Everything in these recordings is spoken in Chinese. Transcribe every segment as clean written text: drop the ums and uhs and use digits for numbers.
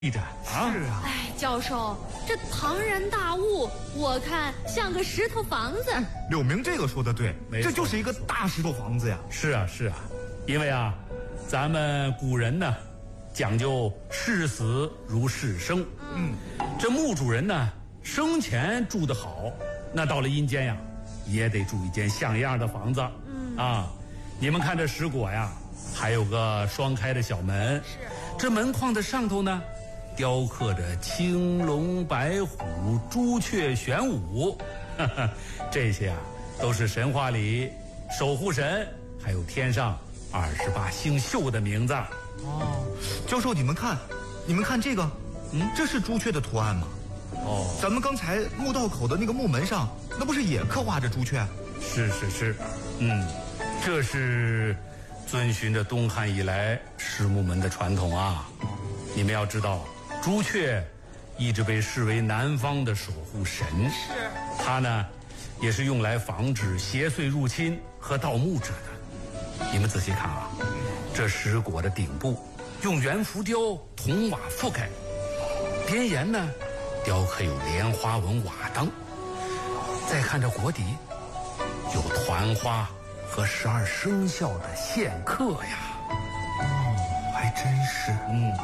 着啊！ 是啊， 哎，教授，这庞然大物，我看像个石头房子。 柳明这个说的对， 没错这就是一个大石头房子呀。 是啊，是啊，因为啊，咱们古人呢讲究视死如视生。这墓主人呢生前住得好，那到了阴间呀，也得住一间像样的房子。你们看这石椁呀，还有个双开的小门。 是。 这门框的上头呢，雕刻着青龙白虎、朱雀玄武，这些啊都是神话里守护神，还有天上28星宿的名字。 教授，你们看这个，这是朱雀的图案吗？咱们刚才墓道口的那个木门上，那不是也刻画着朱雀？ 是，这是遵循着东汉以来石木门的传统啊。你们要知道，朱雀一直被视为南方的守护神。 是。 它呢，也是用来防止邪祟入侵和盗墓者的。你们仔细看啊，这石椁的顶部用圆浮雕铜瓦覆盖，边沿呢雕刻有莲花纹瓦当。再看这椁底，有团花和12生肖的线刻呀。 还真是。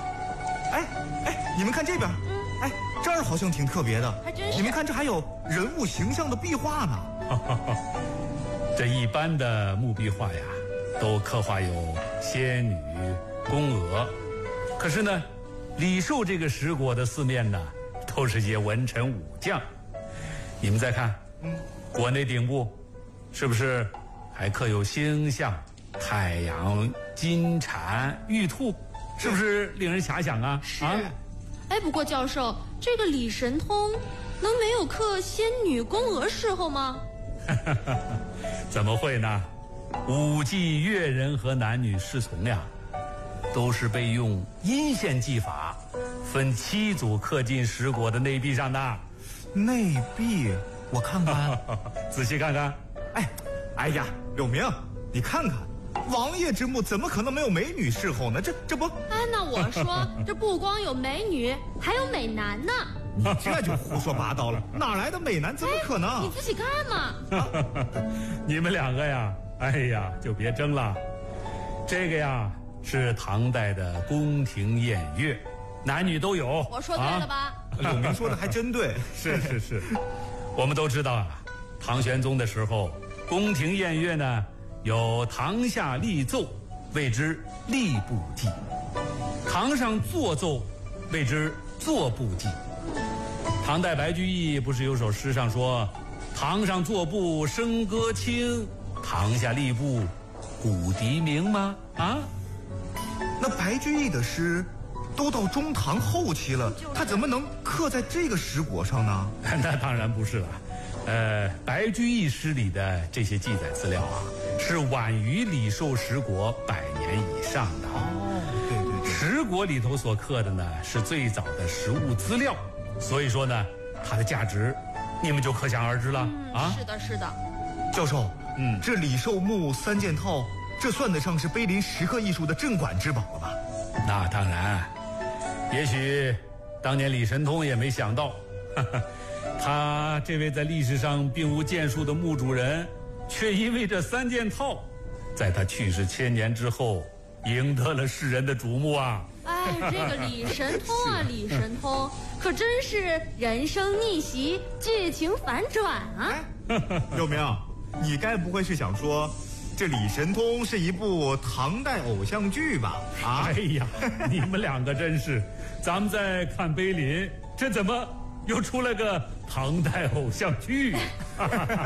你们看这边，这儿好像挺特别的。 还真是。 你们看，这还有人物形象的壁画呢。 这一般的墓壁画呀，都刻画有仙女、宫娥，可是呢，李寿这个石椁的四面呢，都是些文臣武将。你们再看，椁内顶部是不是还刻有星象、太阳、金蝉、玉兔？是不是令人遐想啊？ 是。不过教授，这个李神通能没有刻仙女、宫娥侍候吗？ 怎么会呢？5季乐人和男女侍从呀，都是被用阴线技法分7组刻进石椁的内壁上的。 内壁，我看看。 仔细看看。 哎呀，柳明，你看看，王爷之墓怎么可能没有美女侍候呢？这不， 那我说，这不光有美女，还有美男呢。 你这就胡说八道了，哪来的美男？怎么可能？ 你自己看嘛。 你们两个呀，就别争了。这个呀是唐代的宫廷宴乐，男女都有。 我说对了吧？ 柳明说的还真对。 是。我们都知道啊，唐玄宗的时候，宫廷宴乐呢有堂下立奏，谓之立部祭；堂上作奏，谓之作部祭。唐代白居易不是有首诗上说：“堂上作部笙歌清，堂下立部鼓笛鸣”吗？ 那白居易的诗都到中唐后期了，他怎么能刻在这个石椁上呢？ 那当然不是了。白居易诗里的这些记载资料啊，是晚于李寿石椁100年以上的。 对。 石椁里头所刻的呢，是最早的实物资料，所以说呢，它的价值你们就可想而知了。 是的。 教授，这李寿墓3件套，这算得上是碑林石刻艺术的镇馆之宝了吧？ 那当然，也许当年李神通也没想到，他这位在历史上并无建树的墓主人，却因为这3件套，在他去世1000年之后，赢得了世人的瞩目啊！ 这个李神通啊，李神通可真是人生逆袭，剧情反转啊！ 柳明，你该不会是想说，这李神通是一部唐代偶像剧吧？ 你们两个真是，咱们在看碑林，这怎么又出来个唐代偶像剧？